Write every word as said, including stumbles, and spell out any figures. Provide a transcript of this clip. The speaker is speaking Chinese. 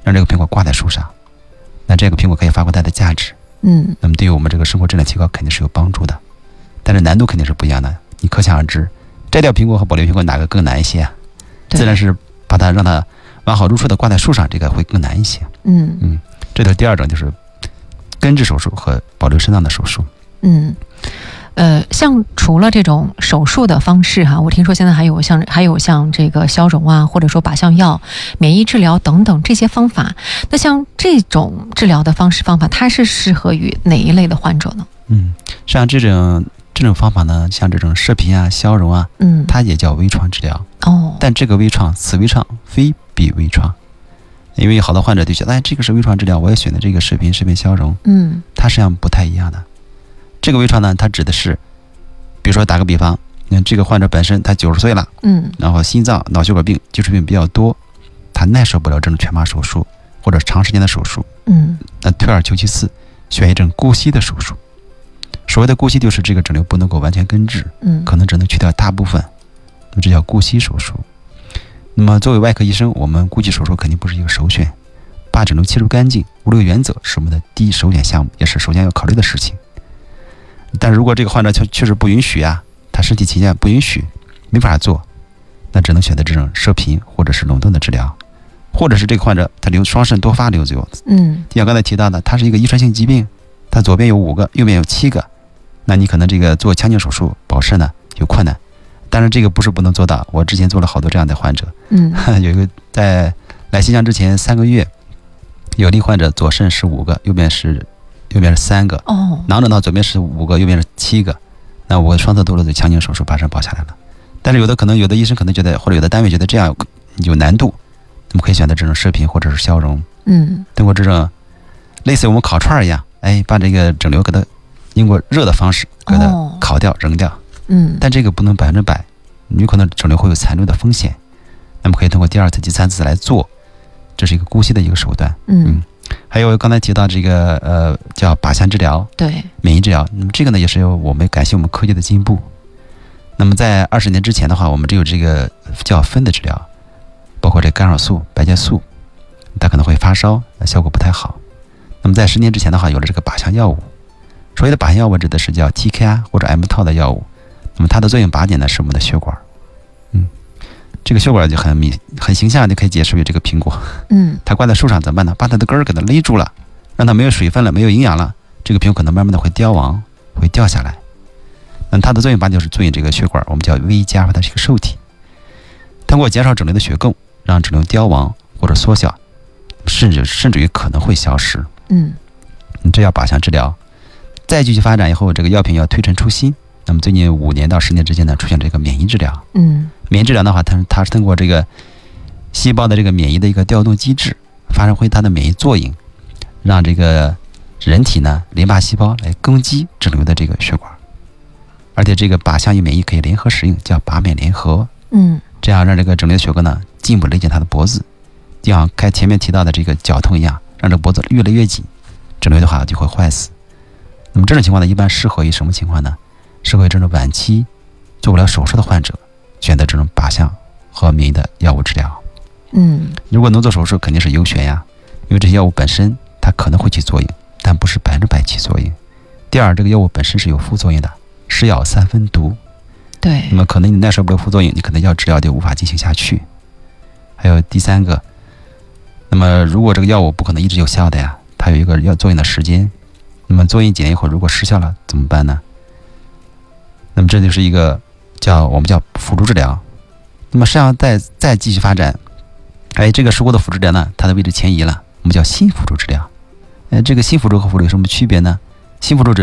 让这个苹果挂在树上，那这个苹果可以发挥它的价值。 嗯， 那么对于我们这个生活质量提高肯定是有帮助的，但是难度肯定是不一样的。你可想而知，摘掉苹果和保留苹果哪个更难一些啊？自然是把它让它完好如初的挂在树上，这个会更难一些。 嗯嗯，这就是第二种，就是根治手术和保留肾脏的手术。 嗯。呃，像除了这种手术的方式哈，我听说现在还有像还有像这个消融啊，或者说靶向药、免疫治疗等等这些方法。那像这种治疗的方式方法，它是适合于哪一类的患者呢？ 嗯，像这种这种方法呢，像这种射频啊、消融啊， 嗯， 它也叫微创治疗。 哦， 但这个微创，此微创非彼微创，因为好多患者就觉得，哎，这个是微创治疗，我也选的这个射频、射频消融， 嗯， 它实际上不太一样的。这个微创呢，它指的是，比如说打个比方，嗯，这个患者本身他九十岁了， 嗯， 然后心脏、脑血管病、基础病比较多，他耐受不了这种全麻手术或者长时间的手术， 嗯， 那退而求其次，选一种姑息的手术。所谓的姑息，就是这个肿瘤不能够完全根治， 嗯， 可能只能去掉大部分，那么这叫姑息手术。那么作为外科医生，我们估计手术肯定不是一个首选，把肿瘤切除干净，无瘤原则是我们的第一首选项目，也是首先要考虑的事情。但如果这个患者确确实不允许啊，他身体条件不允许，没法做，那只能选择这种射频或者是冷冻的治疗，或者是这个患者他瘤双肾多发瘤瘤， 嗯， 就像刚才提到的，它是一个遗传性疾病，它左边有五个，右边有七个，那你可能这个做腔镜手术保肾呢有困难，但是这个不是不能做到，我之前做了好多这样的患者， 嗯， 有一个在来新疆之前三个月，有例患者左肾是五个，右边是。右边是三个， 哦， 囊肿到左边是五个，右边是七个，那我双侧多了的腔镜手术把肾保下来了。但是有的可能有的医生可能觉得，或者有的单位觉得这样有有难度，那么可以选择这种射频或者是消融， 嗯， 通过这种类似于我们烤串一样，哎，把这个肿瘤给它经过热的方式给它烤掉、扔掉， 嗯， 但这个不能百分之百，有可能肿瘤会有残留的风险，那么可以通过第二次、第三次来做，这是一个姑息的一个手段， 嗯。 嗯，还有刚才提到这个呃叫靶向治疗， 对， 免疫治疗，那么这个呢也是由我们感谢我们科技的进步。那么在二十年之前的话，我们只有这个叫分的治疗，包括这干扰素、白介素，它可能会发烧，效果不太好。那么在十年之前的话，有了这个靶向药物。所谓的靶向药物指的是叫 T K I 或者 M 套的药物，那么它的作用靶点呢是我们的血管，嗯，这个血管就很明很形象的可以解释为这个苹果， 嗯， 它挂在树上怎么办呢？把它的根儿给它勒住了，让它没有水分了，没有营养了，这个苹果可能慢慢的会凋亡，会掉下来。那它的作用靶就是作用这个血管，我们叫微加，它是一个受体，通过减少肿瘤的血供，让肿瘤凋亡或者缩小，甚至甚至于可能会消失。 嗯， 这叫靶向治疗。再继续发展以后，这个药品要推陈出新。那么最近五年到十年之间呢，出现这个免疫治疗。 嗯， 免疫治疗的话，它它是通过这个细胞的这个免疫的一个调动机制，发挥它的免疫作用，让这个人体呢淋巴细胞来攻击肿瘤的这个血管，而且这个靶向与免疫可以联合使用，叫靶免联合。 嗯， 这样让这个肿瘤血管呢进一步勒紧它的脖子，就像开前面提到的这个绞痛一样，让这个脖子越勒越紧，肿瘤的话就会坏死。那么这种情况呢，一般适合于什么情况呢？适合于这种晚期做不了手术的患者，选择这种靶向和免疫的药物治疗。 嗯， 如果能做手术，肯定是优选呀，因为这些药物本身它可能会起作用，但不是百分之百起作用。第二，这个药物本身是有副作用的，是药三分毒。 对， 那么可能你耐受不了副作用，你可能药治疗就无法进行下去。还有第三个，那么如果这个药物不可能一直有效的呀，它有一个药作用的时间。那么作用几年以后，如果失效了怎么办呢？那么这就是一个叫我们叫辅助治疗。那么实际上再再继续发展，哎，这个术后的辅助治疗呢，它的位置前移了，我们叫新辅助治疗。哎，这个新辅助和辅助有什么区别呢？新辅助治